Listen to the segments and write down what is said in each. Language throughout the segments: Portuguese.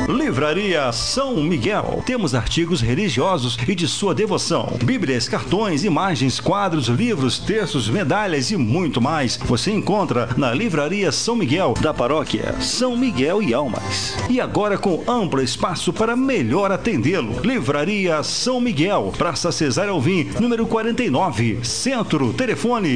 Livraria São Miguel. Temos artigos religiosos e de sua devoção. Bíblias, cartões, imagens, quadros, livros, textos, medalhas e muito mais. Você encontra na Livraria São Miguel, da paróquia São Miguel e Almas. E agora com amplo espaço para melhor atendê-lo. Livraria São Miguel, Praça Cesário Alvim, número 49, Centro. Telefone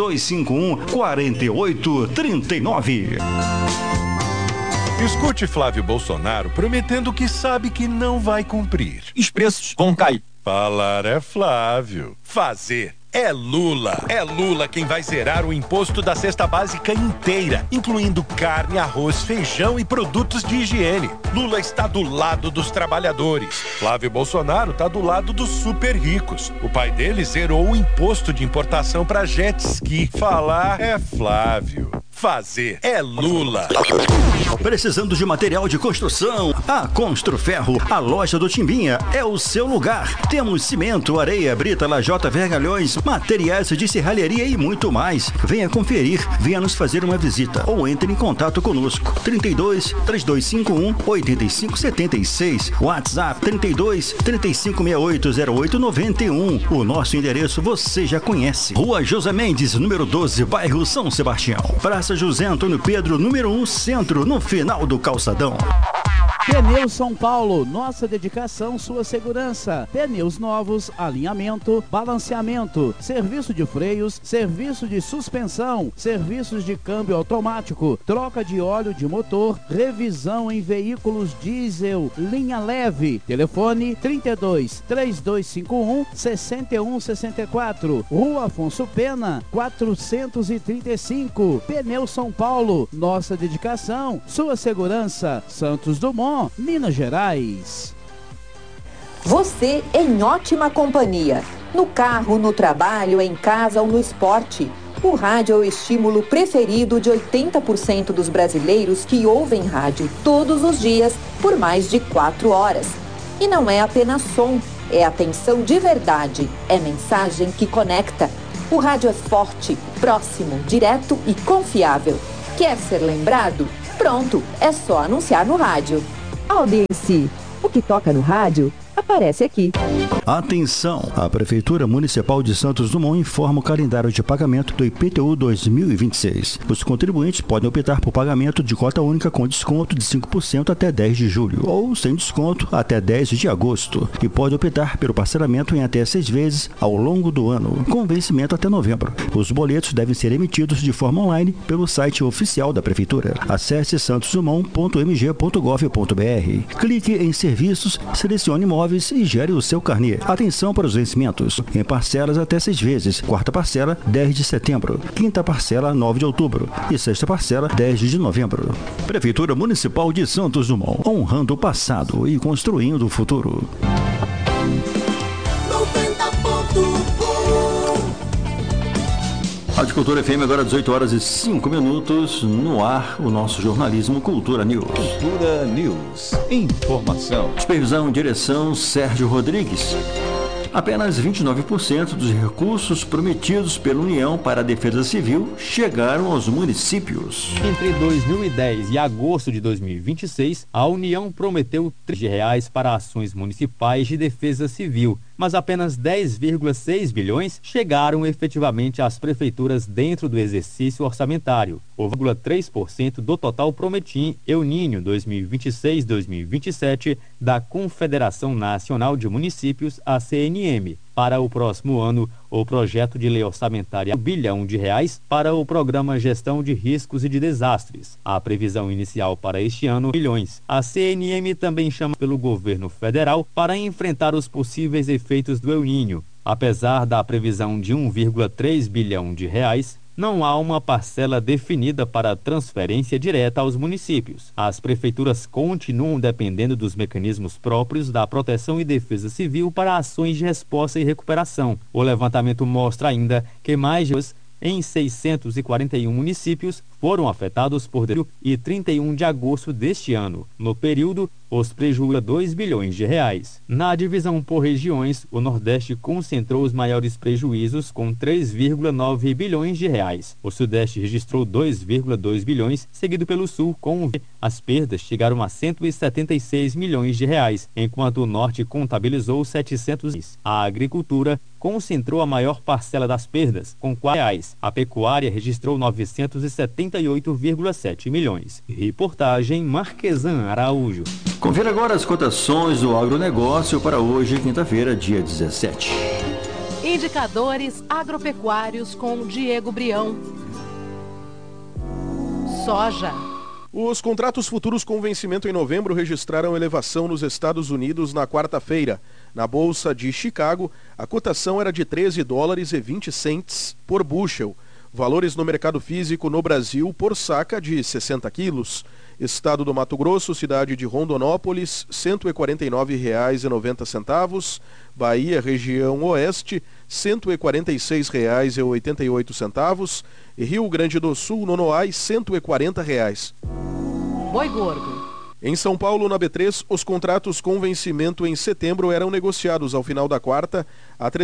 3251-4839. Escute Flávio Bolsonaro prometendo que sabe que não vai cumprir. Os preços vão cair. Falar é Flávio. Fazer é Lula. É Lula quem vai zerar o imposto da cesta básica inteira, incluindo carne, arroz, feijão e produtos de higiene. Lula está do lado dos trabalhadores. Flávio Bolsonaro está do lado dos super ricos. O pai dele zerou o imposto de importação para jet ski. Falar é Flávio. Fazer é Lula. Precisando de material de construção? A Construferro, a loja do Timbinha, é o seu lugar. Temos cimento, areia, brita, lajota, vergalhões, materiais de serralheria e muito mais. Venha conferir, venha nos fazer uma visita ou entre em contato conosco. 32-3251-8576, WhatsApp 32-3568-0891. O nosso endereço você já conhece. Rua José Mendes, número 12, bairro São Sebastião. Praça José Antônio Pedro, número 1, Centro, no final do calçadão. Pneus São Paulo, nossa dedicação, sua segurança. Pneus novos, alinhamento, balanceamento, serviço de freios, serviço de suspensão, serviços de câmbio automático, troca de óleo de motor, revisão em veículos diesel, linha leve. Telefone 32-3251-6164. Rua Afonso Pena, 435. Pneus São Paulo, nossa dedicação, sua segurança. Santos Dumont, Minas Gerais. Você em ótima companhia. No carro, no trabalho, em casa ou no esporte. O rádio é o estímulo preferido de 80% dos brasileiros que ouvem rádio todos os dias por mais de 4 horas. E não é apenas som, é atenção de verdade, é mensagem que conecta. O rádio é forte, próximo, direto e confiável. Quer ser lembrado? Pronto, é só anunciar no rádio. Audiência. O que toca no rádio aparece aqui. Atenção! A Prefeitura Municipal de Santos Dumont informa o calendário de pagamento do IPTU 2026. Os contribuintes podem optar por pagamento de cota única com desconto de 5% até 10 de julho, ou sem desconto até 10 de agosto, e pode optar pelo parcelamento em até 6 vezes ao longo do ano, com vencimento até novembro. Os boletos devem ser emitidos de forma online pelo site oficial da Prefeitura. Acesse santosdumont.mg.gov.br. Clique em Serviços, selecione Imóveis e gere o seu carnê. Atenção para os vencimentos. Em parcelas até 6 vezes. Quarta parcela, 10 de setembro. Quinta parcela, 9 de outubro. E sexta parcela, 10 de novembro. Prefeitura Municipal de Santos Dumont. Honrando o passado e construindo o futuro. Rádio Cultura FM, agora 18 horas e 5 minutos, no ar, o nosso jornalismo Cultura News. Cultura News. Informação. Supervisão e direção, Sérgio Rodrigues. Apenas 29% dos recursos prometidos pela União para a Defesa Civil chegaram aos municípios. Entre 2010 e agosto de 2026, a União prometeu R$3 para ações municipais de defesa civil, mas apenas 10,6 bilhões chegaram efetivamente às prefeituras dentro do exercício orçamentário. O 0,3% do total prometido El Niño 2026-2027 da Confederação Nacional de Municípios, a CNM. Para o próximo ano, o projeto de lei orçamentária R$1 bilhão para o Programa Gestão de Riscos e de Desastres. A previsão inicial para este ano, bilhões. A CNM também chama pelo governo federal para enfrentar os possíveis efeitos do El Niño. Apesar da previsão de R$1,3 bilhão, não há uma parcela definida para transferência direta aos municípios. As prefeituras continuam dependendo dos mecanismos próprios da Proteção e Defesa Civil para ações de resposta e recuperação. O levantamento mostra ainda que mais de em 641 municípios foram afetados por dezembro e 31 de agosto deste ano. No período, os prejuízos de R$2 bilhões. Na divisão por regiões, o Nordeste concentrou os maiores prejuízos com R$3,9 bilhões. O Sudeste registrou R$2,2 bilhões, seguido pelo Sul com as perdas chegaram a R$176 milhões, enquanto o Norte contabilizou 700 milhões. A agricultura concentrou a maior parcela das perdas, com R$4. A pecuária registrou 978,7 milhões. Reportagem Marquesan Araújo. Confira agora as cotações do agronegócio para hoje, quinta-feira, dia 17. Indicadores agropecuários com Diego Brião. Soja. Os contratos futuros com vencimento em novembro registraram elevação nos Estados Unidos na quarta-feira. Na Bolsa de Chicago, a cotação era de $13,20 por bushel. Valores no mercado físico no Brasil por saca de 60 quilos. Estado do Mato Grosso, cidade de Rondonópolis, R$ 149,90. Bahia, região oeste, R$ 146,88. E Rio Grande do Sul, Nonoai, R$ 140. Boi gordo. Em São Paulo, na B3, os contratos com vencimento em setembro eram negociados ao final da quarta a R$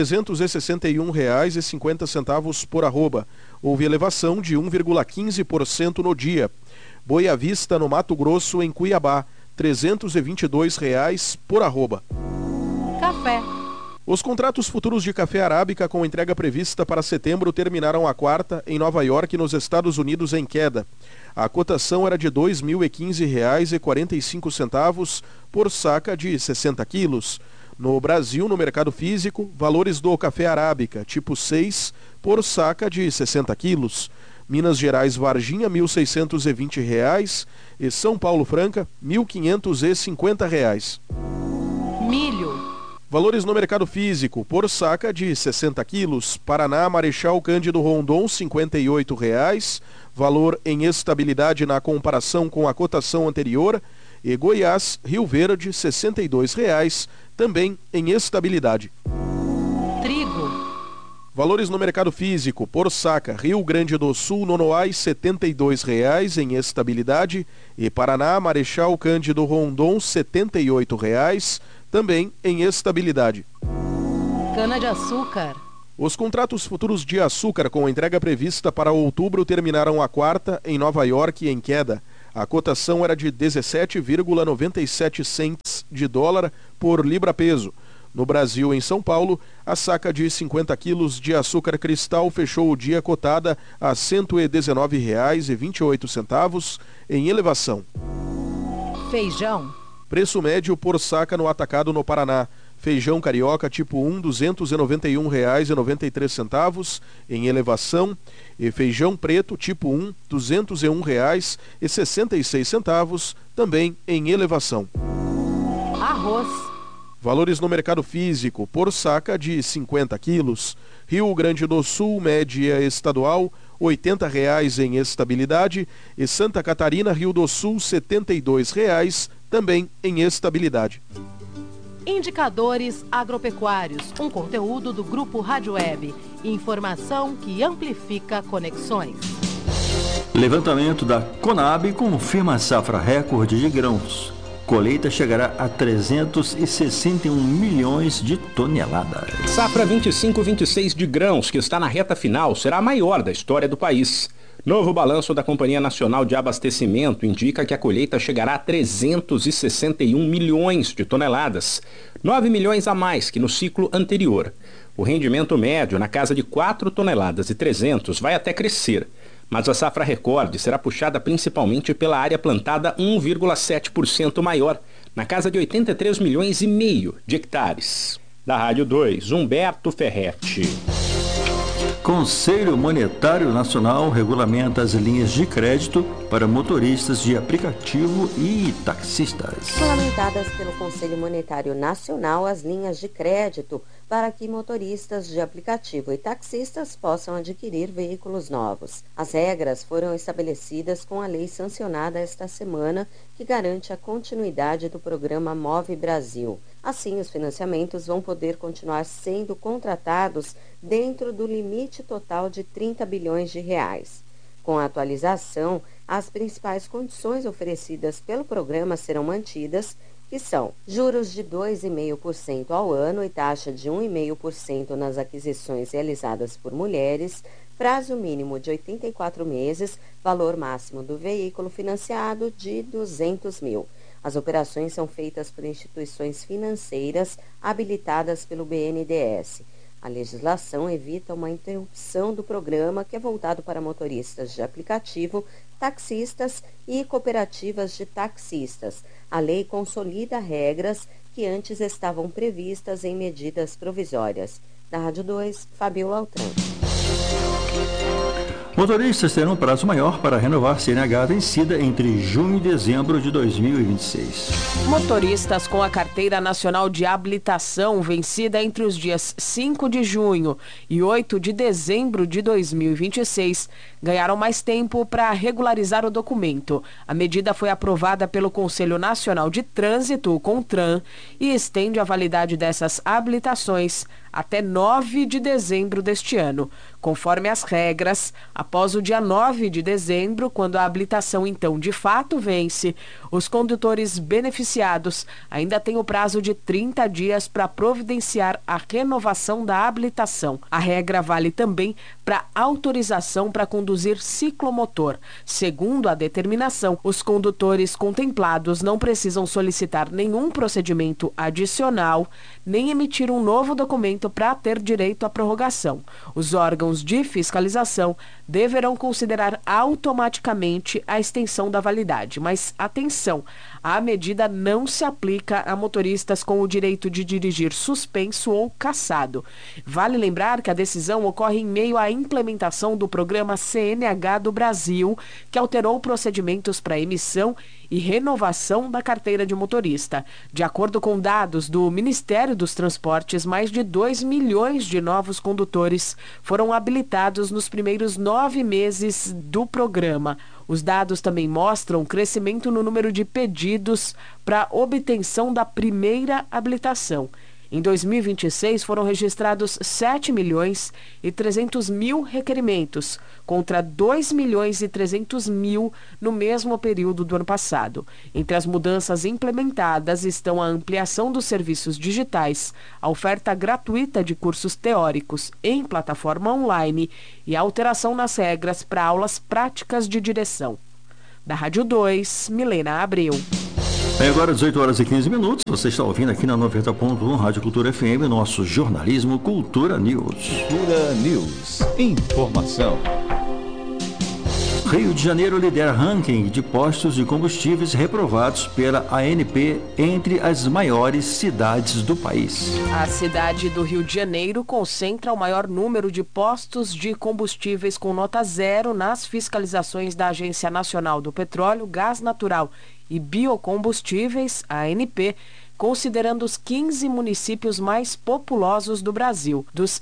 361,50 por arroba. Houve elevação de 1,15% no dia. Boi à vista no Mato Grosso, em Cuiabá, R$ 322 por arroba. Café. Os contratos futuros de café arábica com entrega prevista para setembro terminaram a quarta em Nova York, nos Estados Unidos, em queda. A cotação era de R$ 2.015,45 por saca de 60 quilos. No Brasil, no mercado físico, valores do café arábica, tipo 6, por saca de 60 quilos. Minas Gerais, Varginha, R$ 1.620 e São Paulo Franca, R$ 1.550. Milho. Valores no mercado físico, por saca de 60 quilos. Paraná, Marechal Cândido Rondon, R$ 58. Valor em estabilidade na comparação com a cotação anterior. E Goiás, Rio Verde, R$ 62, também em estabilidade. Trigo. Valores no mercado físico, por saca, Rio Grande do Sul, Nonoai, R$ 72 em estabilidade. E Paraná, Marechal Cândido Rondon, R$ 78, também em estabilidade. Cana-de-açúcar. Os contratos futuros de açúcar com entrega prevista para outubro terminaram a quarta em Nova York em queda. A cotação era de 17,97 cents de dólar por libra-peso. No Brasil, em São Paulo, a saca de 50 quilos de açúcar cristal fechou o dia cotada a R$ 119,28, em elevação. Feijão. Preço médio por saca no atacado no Paraná. Feijão carioca tipo 1, R$ 291,93, em elevação. E feijão preto tipo 1, R$ 201,66, também em elevação. Arroz. Valores no mercado físico, por saca de 50 quilos. Rio Grande do Sul, média estadual, R$ 80 em estabilidade. E Santa Catarina, Rio do Sul, R$ 72, também em estabilidade. Indicadores agropecuários, um conteúdo do Grupo Rádio Web. Informação que amplifica conexões. Levantamento da Conab confirma a safra recorde de grãos. Colheita chegará a 361 milhões de toneladas. Safra 25-26 de grãos, que está na reta final, será a maior da história do país. Novo balanço da Companhia Nacional de Abastecimento indica que a colheita chegará a 361 milhões de toneladas, 9 milhões a mais que no ciclo anterior. O rendimento médio, na casa de 4 toneladas e 300, vai até crescer, mas a safra recorde será puxada principalmente pela área plantada 1,7% maior, na casa de 83 milhões e meio de hectares. Da Rádio 2, Humberto Ferretti. Conselho Monetário Nacional regulamenta as linhas de crédito para motoristas de aplicativo e taxistas. Regulamentadas pelo Conselho Monetário Nacional as linhas de crédito para que motoristas de aplicativo e taxistas possam adquirir veículos novos. As regras foram estabelecidas com a lei sancionada esta semana, que garante a continuidade do programa Move Brasil. Assim, os financiamentos vão poder continuar sendo contratados dentro do limite total de 30 bilhões de reais. Com a atualização, as principais condições oferecidas pelo programa serão mantidas, que são juros de 2,5% ao ano e taxa de 1,5% nas aquisições realizadas por mulheres, prazo mínimo de 84 meses, valor máximo do veículo financiado de 200 mil. As operações são feitas por instituições financeiras habilitadas pelo BNDES. A legislação evita uma interrupção do programa, que é voltado para motoristas de aplicativo, taxistas e cooperativas de taxistas. A lei consolida regras que antes estavam previstas em medidas provisórias. Da Rádio 2, Fabiola Altran. Motoristas terão prazo maior para renovar CNH vencida entre junho e dezembro de 2026. Motoristas com a Carteira Nacional de Habilitação vencida entre os dias 5 de junho e 8 de dezembro de 2026 ganharam mais tempo para regularizar o documento. A medida foi aprovada pelo Conselho Nacional de Trânsito, o CONTRAN, e estende a validade dessas habilitações até 9 de dezembro deste ano. Conforme as regras, após o dia 9 de dezembro, quando a habilitação então de fato vence, os condutores beneficiados ainda têm o prazo de 30 dias para providenciar a renovação da habilitação. A regra vale também para autorização para conduzir ciclomotor. Segundo a determinação, os condutores contemplados não precisam solicitar nenhum procedimento adicional, nem emitir um novo documento para ter direito à prorrogação. Os órgãos de fiscalização deverão considerar automaticamente a extensão da validade. Mas atenção, a medida não se aplica a motoristas com o direito de dirigir suspenso ou cassado. Vale lembrar que a decisão ocorre em meio à implementação do programa CNH do Brasil, que alterou procedimentos para emissão e renovação da carteira de motorista. De acordo com dados do Ministério dos Transportes, mais de 2 milhões de novos condutores foram habilitados nos primeiros 9 meses do programa. Os dados também mostram crescimento no número de pedidos para obtenção da primeira habilitação. Em 2026, foram registrados 7 milhões e 300 mil requerimentos, contra 2 milhões e 300 mil no mesmo período do ano passado. Entre as mudanças implementadas estão a ampliação dos serviços digitais, a oferta gratuita de cursos teóricos em plataforma online e a alteração nas regras para aulas práticas de direção. Da Rádio 2, Milena Abreu. É agora 18 horas e 15 minutos. Você está ouvindo aqui na 90.1 Rádio Cultura FM, nosso jornalismo Cultura News. Cultura News. Informação. Rio de Janeiro lidera ranking de postos de combustíveis reprovados pela ANP entre as maiores cidades do país. A cidade do Rio de Janeiro concentra o maior número de postos de combustíveis com nota 0 nas fiscalizações da Agência Nacional do Petróleo, Gás Natural e Biocombustíveis, ANP, considerando os 15 municípios mais populosos do Brasil. Dos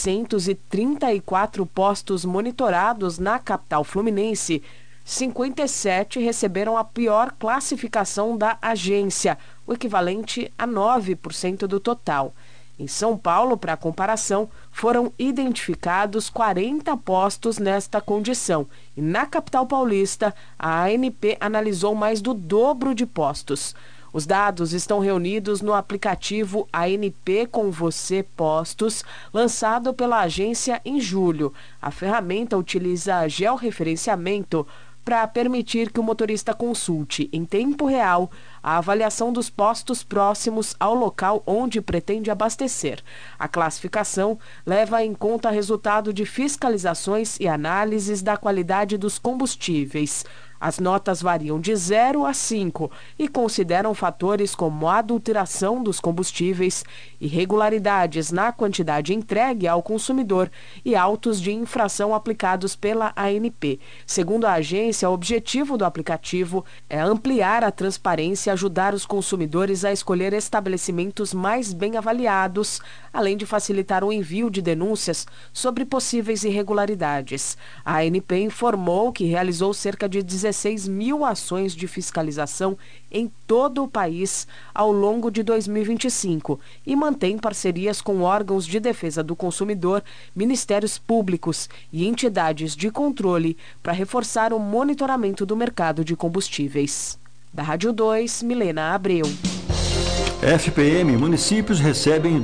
634 postos monitorados na capital fluminense, 57 receberam a pior classificação da agência, o equivalente a 9% do total. Em São Paulo, para comparação, foram identificados 40 postos nesta condição. E na capital paulista, a ANP analisou mais do dobro de postos. Os dados estão reunidos no aplicativo ANP com Você Postos, lançado pela agência em julho. A ferramenta utiliza georreferenciamento para permitir que o motorista consulte em tempo real a avaliação dos postos próximos ao local onde pretende abastecer. A classificação leva em conta resultado de fiscalizações e análises da qualidade dos combustíveis. As notas variam de 0 a 5 e consideram fatores como a adulteração dos combustíveis, irregularidades na quantidade entregue ao consumidor e autos de infração aplicados pela ANP. Segundo a agência, o objetivo do aplicativo é ampliar a transparência e ajudar os consumidores a escolher estabelecimentos mais bem avaliados, além de facilitar o envio de denúncias sobre possíveis irregularidades. A ANP informou que realizou cerca de 16 mil ações de fiscalização em todo o país ao longo de 2025 e mantém parcerias com órgãos de defesa do consumidor, ministérios públicos e entidades de controle para reforçar o monitoramento do mercado de combustíveis. Da Rádio 2, Milena Abreu. FPM, municípios recebem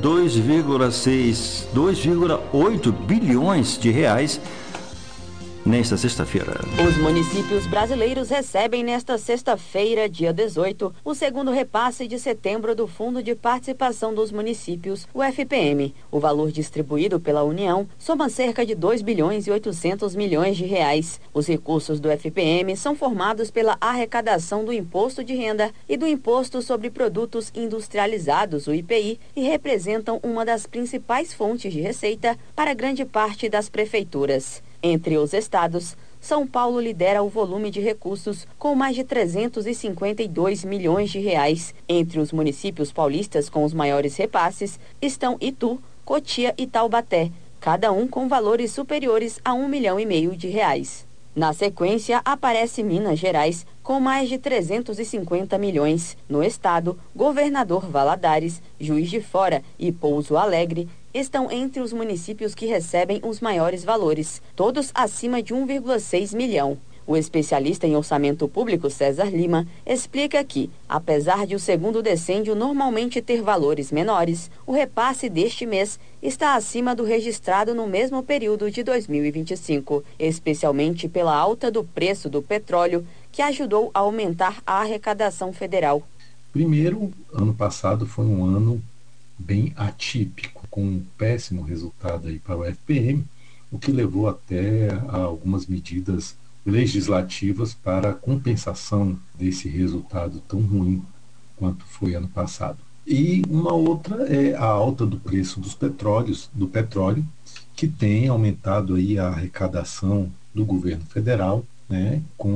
2,8 bilhões de reais nesta sexta-feira. Os municípios brasileiros recebem nesta sexta-feira, dia 18, o segundo repasse de setembro do Fundo de Participação dos Municípios, o FPM. O valor distribuído pela União soma cerca de 2 bilhões e 800 milhões de reais. Os recursos do FPM são formados pela arrecadação do Imposto de Renda e do Imposto sobre Produtos Industrializados, o IPI, e representam uma das principais fontes de receita para grande parte das prefeituras. Entre os estados, São Paulo lidera o volume de recursos com mais de 352 milhões de reais. Entre os municípios paulistas com os maiores repasses estão Itu, Cotia e Taubaté, cada um com valores superiores a 1,5 milhão de reais. Na sequência, aparece Minas Gerais, com mais de 350 milhões. No estado, Governador Valadares, Juiz de Fora e Pouso Alegre estão entre os municípios que recebem os maiores valores, todos acima de 1,6 milhão. O especialista em orçamento público, César Lima, explica que, apesar de o segundo decêndio normalmente ter valores menores, o repasse deste mês está acima do registrado no mesmo período de 2025, especialmente pela alta do preço do petróleo, que ajudou a aumentar a arrecadação federal. Primeiro, ano passado foi um ano bem atípico, com um péssimo resultado aí para o FPM, o que levou até a algumas medidas legislativas para a compensação desse resultado tão ruim quanto foi ano passado. E uma outra é a alta do preço do petróleo, que tem aumentado aí a arrecadação do governo federal, né, com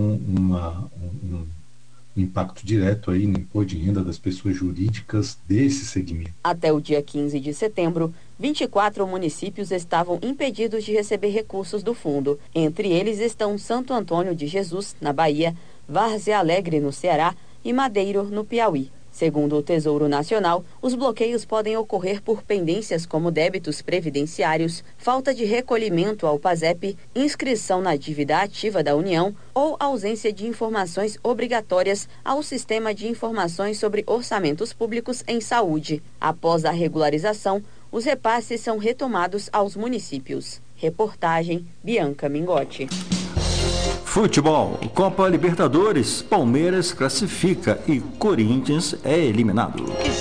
um impacto direto aí no imposto de renda das pessoas jurídicas desse segmento. Até o dia 15 de setembro, 24 municípios estavam impedidos de receber recursos do fundo. Entre eles estão Santo Antônio de Jesus, na Bahia, Várzea Alegre, no Ceará, e Madeiro, no Piauí. Segundo o Tesouro Nacional, os bloqueios podem ocorrer por pendências como débitos previdenciários, falta de recolhimento ao PASEP, inscrição na dívida ativa da União ou ausência de informações obrigatórias ao Sistema de Informações sobre Orçamentos Públicos em Saúde. Após a regularização, os repasses são retomados aos municípios. Reportagem Bianca Mingotti. Futebol, Copa Libertadores, Palmeiras classifica e Corinthians é eliminado.